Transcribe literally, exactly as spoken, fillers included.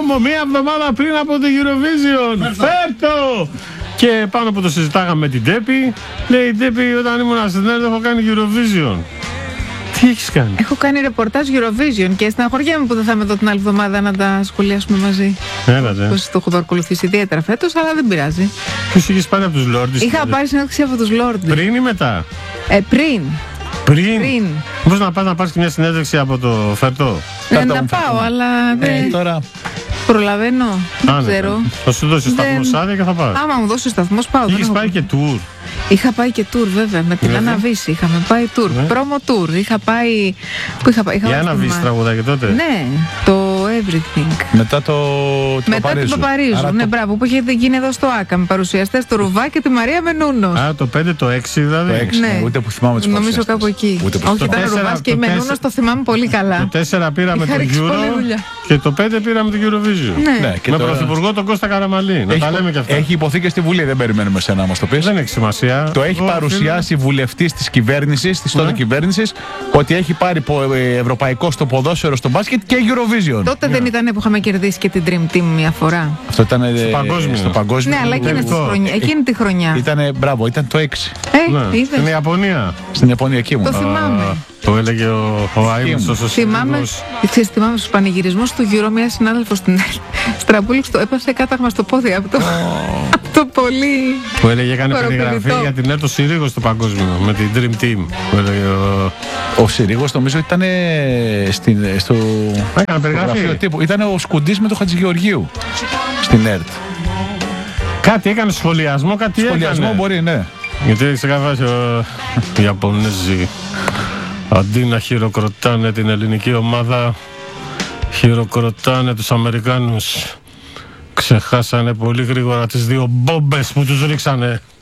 νόμο μία εβδομάδα πριν από το Eurovision. Φέρτο! Και πάνω που το συζητάγαμε με την Τέπη, λέει η Τέπη, όταν ήμουν στην Ελλάδα έχω κάνει Eurovision. Τι έχεις κάνει? Έχω κάνει ρεπορτάζ Eurovision και στεναχωριέμαι που δεν θα είμαι εδώ την άλλη εβδομάδα να τα σχολιάσουμε μαζί. Έλατε. Πώς το έχω παρακολουθήσει ιδιαίτερα φέτος, αλλά δεν πειράζει. Ποιος είχες πάρει από τους Λόρντις? Είχα πάρει συνέντευξη από τους Λόρντις. Πριν ή μετά? Ε, πριν. Πριν. Πριν. Πώς να πας να πάρεις και μια συνέντευξη από το Φερτό? Ε, να πάω, αλλά δεν Ε, τώρα... προλαβαίνω. Δεν Άνετα. ξέρω. Θα σου δώσει σταθμό Δεν- άδεια και θα πας. Άμα μου δώσει ο σταθμός πάω. δεν Είχες έχω- πάει και tour. Είχα πάει και tour βέβαια, με την Δηλαδή? Άννα Βύση είχαμε πάει tour, Ναι. promo tour, είχα πάει... Πού είχα πάει, είχα Η πάει Άννα στη Βύση Μα- τραγουδάκι τότε. Ναι, το Everything. Μετά το, το Μετά Παπαρίζου. την Παπαρίζου, Άρα ναι το, μπράβο, που είχε γίνει εδώ στο Άκα με παρουσιαστές το Ρουβά και τη Μαρία Μενούνο. Α, το πέντε, το έξι δηλαδή. το έξι, Ναι. ναι. Ούτε που θυμάμαι τις Νομίζω παρουσιαστές. κάπου εκεί. Ούτε που Όχι, Το ήταν ο τέσσερα- Ρουβάς και η το Μενούνος, τέσσερα- το θυμάμαι πολύ Το καλά. τέσσερα πήραμε Είχα το ρίξει πολλή Euro δουλειά. και το πέντε πήραμε το Eurovision. Ναι. Ναι, και Με το- πρωθυπουργό τον Κώστα Καραμαλή. Να έχει, τα λέμε και αυτά. έχει υποθεί και στη Βουλή, δεν περιμένουμε σένα να μας το πεις. Δεν έχει σημασία. Το έχει Εγώ, παρουσιάσει βουλευτής της κυβέρνησης, της τότε Ναι. κυβέρνησης, ότι έχει πάρει πο- ε, ευρωπαϊκό στο ποδόσφαιρο, στο μπάσκετ και Eurovision. Τότε δεν ήταν που είχαμε κερδίσει και την Dream Team μια φορά. Αυτό ήταν ε, παγκόσμιο. στο παγκόσμιο. Ναι, αλλά εκείνη, τελικό. τη χρονιά, εκείνη τη χρονιά. Ήτανε, μπράβο, ήταν το έξι. Ε, Ναι, είδες. στην Ιαπωνία. Στην Ιαπωνία εκεί μου. Το θυμάμαι. Α, το έλεγε ο, ο Άιμος ο Θυμάμαι, σύζυγος. ξέρεις, θυμάμαι στους πανηγυρισμούς του Euro μια συνάδελφος στην Στραμπούληξ το έπαθε κάταγμα στο πόδι από το, από το πολύ. Που έλεγε έκανε Χοροπηδητό. περιγραφή για την ΕΡΤ ο Συρίγος στο παγκόσμιο με την Dream Team. Που έλεγε ο... Ο Συρίγος νομίζω ήταν στην, στο Έκανε περιγραφή. γραφείο τύπου. Ήταν ο Σκουντής με το Χατζηγεωργίου στην ΕΡΤ. Κάτι έκανε σχολιασμό, κάτι Σχολιασμό έκανε. μπορεί, ναι. Γιατί έχει ξεκαθαρίσει ο... οι Ιαπωνέζοι αντί να χειροκροτάνε την ελληνική ομάδα, χειροκροτάνε τους Αμερικάνους. Ξεχάσανε πολύ γρήγορα τις δύο μπόμπες που τους ρίξανε.